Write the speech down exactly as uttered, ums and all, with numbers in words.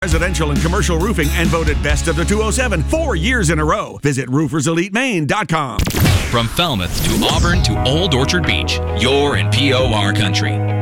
Residential and commercial roofing and voted best of the two oh seven four years in a row. Visit roofers elite maine dot com. From Falmouth to Auburn to Old Orchard Beach, you're in P O R country.